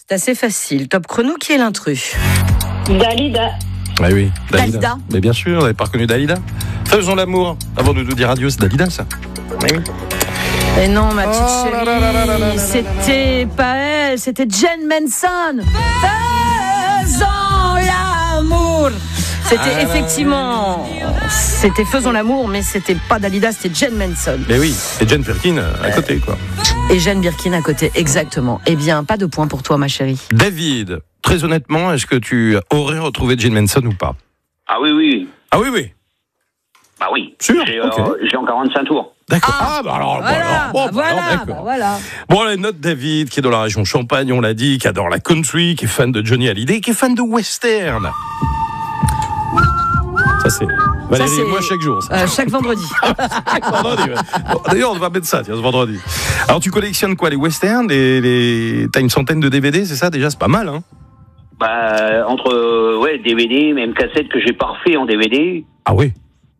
C'est assez facile. Top chrono, qui est l'intrus? Dalida. Ah oui, Dalida. Mais bien sûr, vous n'avez pas reconnu Dalida. Faisons l'amour. Avant de nous dire adieu, c'est Dalida, ça. Oui. Et non, ma petite chérie, c'était pas elle, c'était Jen Manson. Faisons l'amour. C'était effectivement, c'était Faisons l'amour, mais c'était pas Dalida, c'était Jen Manson. Mais oui, et Jane Birkin à côté, quoi. Et Jane Birkin à côté, exactement. Eh bien, pas de point pour toi, ma chérie. David, très honnêtement, est-ce que tu aurais retrouvé Jane Manson ou pas? Ah oui. Ah oui, oui. Bah oui. Sûr, J'ai en 45 tours. D'accord. Voilà. Bon, la note David, qui est dans la région Champagne, on l'a dit, qui adore la country, qui est fan de Johnny Hallyday, qui est fan de western. Ça, c'est Valérie et moi chaque jour. Chaque vendredi. Vendredi, ouais. Bon, d'ailleurs, on va mettre ça, tiens, ce vendredi. Alors, tu collectionnes quoi, les westerns? T'as une centaine de DVD, c'est ça? Déjà, c'est pas mal, hein? Bah, entre DVD, même cassettes que j'ai pas refait en DVD. Ah oui.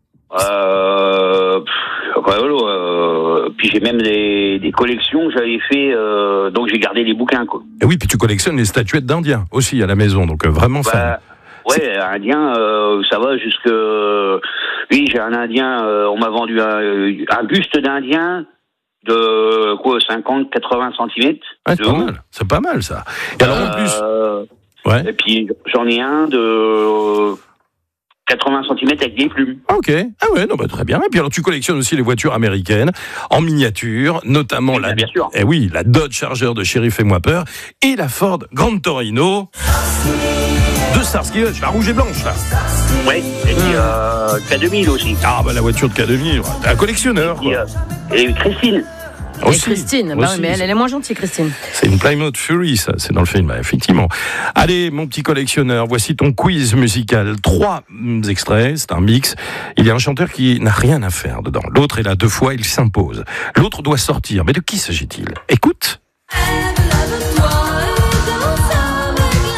Puis j'ai même des collections que j'avais fait, donc j'ai gardé les bouquins, quoi. Et oui, puis tu collectionnes les statuettes d'Indiens aussi à la maison, donc vraiment fan. Ouais, indien, ça va jusque... Oui, j'ai un indien, on m'a vendu un buste d'indien de 50-80 cm. Ouais, c'est pas mal, ça. Et alors en plus... Ouais. Et puis j'en ai un de 80 cm avec des plumes. Ok, ah ouais, non, bah, très bien. Et puis alors tu collectionnes aussi les voitures américaines en miniature, notamment la Dodge Charger de Sheriff Fais-moi peur et la Ford Grand Torino de Starsky Hutch, la rouge et blanche là. Ouais, et puis K2000 aussi. Ah bah la voiture de K2000, t'es un collectionneur. Et Et Christine. Christine, bah oui, mais elle est moins gentille, Christine. C'est une Plymouth Fury, ça, c'est dans le film, effectivement. Allez, mon petit collectionneur, voici ton quiz musical. 3 extraits, c'est un mix. Il y a un chanteur qui n'a rien à faire dedans. L'autre est là 2 fois, il s'impose. L'autre doit sortir. Mais de qui s'agit-il? Écoute.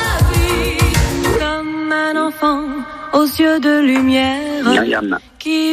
Comme un enfant aux yeux de lumière. Myriam.